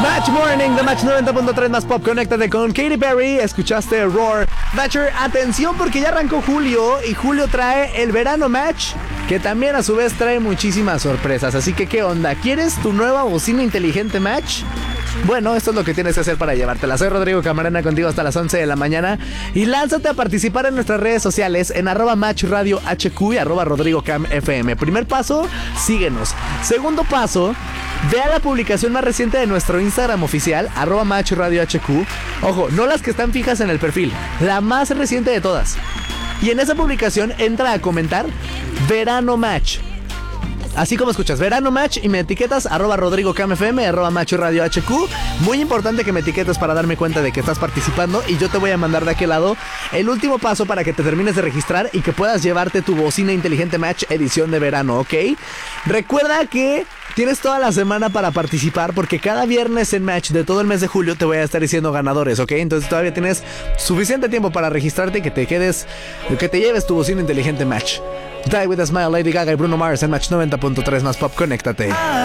Match Morning de Match 90.3 más Pop. Conéctate con Katy Perry. Escuchaste Roar. Matcher, atención porque ya arrancó julio y julio trae el verano Match, que también a su vez trae muchísimas sorpresas. Así que, ¿qué onda? ¿Quieres tu nueva bocina inteligente Match? Bueno, esto es lo que tienes que hacer para llevártela. Soy Rodrigo Camarena, contigo hasta las 11 de la mañana. Y lánzate a participar en nuestras redes sociales en @MatchRadioHQ y @RodrigoCamFM. Primer paso, síguenos. Segundo paso, ve a la publicación más reciente de nuestro Instagram oficial, @MatchRadioHQ. Ojo, no las que están fijas en el perfil, la más reciente de todas. Y en esa publicación entra a comentar Verano Match. Así como escuchas, Verano Match, y me etiquetas @RodrigoCamFM, @MatchRadioHQ. Muy importante que me etiquetes para darme cuenta de que estás participando y yo te voy a mandar de aquel lado el último paso para que te termines de registrar y que puedas llevarte tu bocina inteligente Match edición de verano, ¿ok? Recuerda que tienes toda la semana para participar porque cada viernes en Match de todo el mes de julio te voy a estar diciendo ganadores, ¿ok? Entonces todavía tienes suficiente tiempo para registrarte y que te lleves tu bocina inteligente Match. Die with a Smile, Lady Gaga y Bruno Mars en Match 90.3 más Pop. Conéctate.